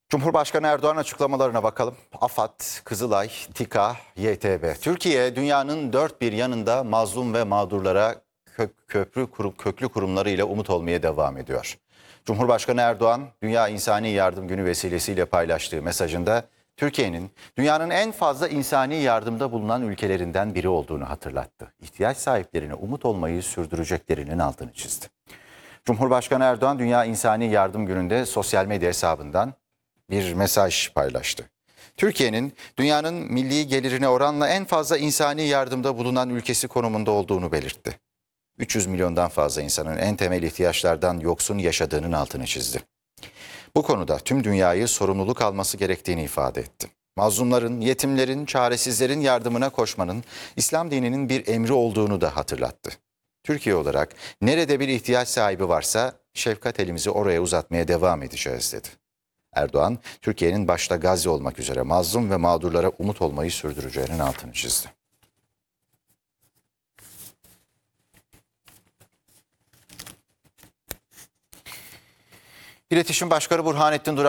Cumhurbaşkanı Erdoğan açıklamalarına bakalım. AFAD, Kızılay, TİKA, YTB. Türkiye dünyanın dört bir yanında mazlum ve mağdurlara köklü kurumlarıyla umut olmaya devam ediyor. Cumhurbaşkanı Erdoğan, Dünya İnsani Yardım Günü vesilesiyle paylaştığı mesajında Türkiye'nin dünyanın en fazla insani yardımda bulunan ülkelerinden biri olduğunu hatırlattı. İhtiyaç sahiplerine umut olmayı sürdüreceklerinin altını çizdi. Cumhurbaşkanı Erdoğan, Dünya İnsani Yardım Günü'nde sosyal medya hesabından bir mesaj paylaştı. Türkiye'nin dünyanın milli gelirine oranla en fazla insani yardımda bulunan ülkesi konumunda olduğunu belirtti. 300 milyondan fazla insanın en temel ihtiyaçlardan yoksun yaşadığının altını çizdi. Bu konuda tüm dünyayı sorumluluk alması gerektiğini ifade etti. Mazlumların, yetimlerin, çaresizlerin yardımına koşmanın İslam dininin bir emri olduğunu da hatırlattı. Türkiye olarak nerede bir ihtiyaç sahibi varsa şefkat elimizi oraya uzatmaya devam edeceğiz dedi. Erdoğan, Türkiye'nin başta Gazze olmak üzere mazlum ve mağdurlara umut olmayı sürdüreceğinin altını çizdi. İletişim Başkanı Burhanettin Duran